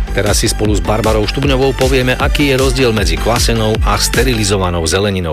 Teraz si spolu s Barbarou Štubňovou povieme, aký je rozdiel medzi kvasenou a sterilizovanou zeleninou.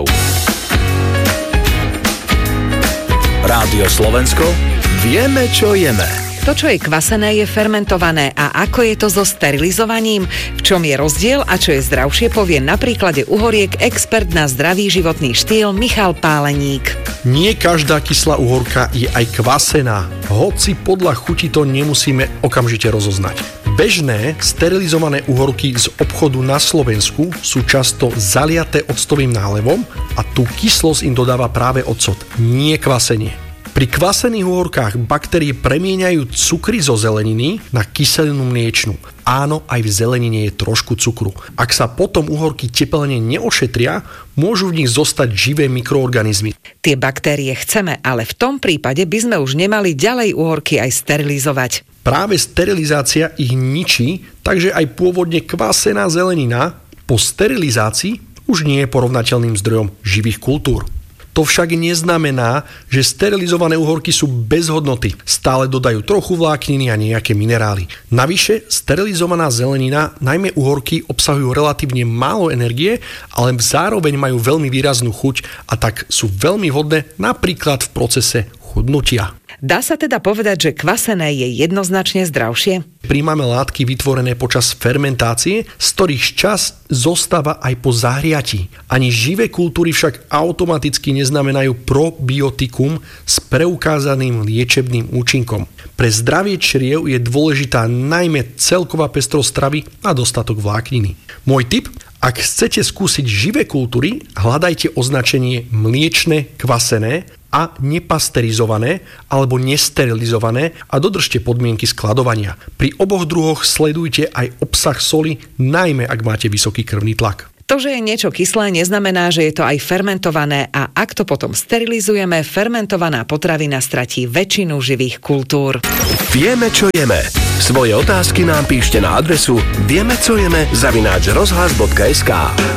Rádio Slovensko, vieme, čo jeme. To, čo je kvasené, je fermentované. A ako je to so sterilizovaním? V čom je rozdiel a čo je zdravšie, povie na príklade uhoriek expert na zdravý životný štýl Michal Páleník. Nie každá kyslá uhorka je aj kvasená, hoci podľa chuti to nemusíme okamžite rozoznať. Bežné sterilizované uhorky z obchodu na Slovensku sú často zaliaté octovým nálevom a tú kyslosť im dodáva práve ocot, nie kvasenie. Pri kvasených uhorkách baktérie premieňajú cukry zo zeleniny na kyselinu mliečnu. Áno, aj v zelenine je trošku cukru. Ak sa potom uhorky tepelne neošetria, môžu v nich zostať živé mikroorganizmy. Tie baktérie chceme, ale v tom prípade by sme už nemali ďalej uhorky aj sterilizovať. Práve sterilizácia ich ničí, takže aj pôvodne kvasená zelenina po sterilizácii už nie je porovnateľným zdrojom živých kultúr. To však neznamená, že sterilizované uhorky sú bez hodnoty. Stále dodajú trochu vlákniny a nejaké minerály. Navyše, sterilizovaná zelenina, najmä uhorky, obsahujú relatívne málo energie, ale zároveň majú veľmi výraznú chuť a tak sú veľmi vhodné napríklad v procese chudnutia. Dá sa teda povedať, že kvasené je jednoznačne zdravšie? Príjmame látky vytvorené počas fermentácie, z ktorých časť zostáva aj po zahriatí. Ani živé kultúry však automaticky neznamenajú probiotikum s preukázaným liečebným účinkom. Pre zdravie čriev je dôležitá najmä celková pestrosť stravy a dostatok vlákniny. Môj tip? Ak chcete skúsiť živé kultúry, hľadajte označenie mliečne kvasené a nepasterizované alebo nesterilizované a dodržte podmienky skladovania. Pri oboch druhoch sledujte aj obsah soli, najmä ak máte vysoký krvný tlak. To, že je niečo kyslé, neznamená, že je to aj fermentované a ak to potom sterilizujeme, fermentovaná potravina stratí väčšinu živých kultúr. Vieme, čo jeme. Svoje otázky nám píšte na adresu viemecojeme@rozhlas.sk.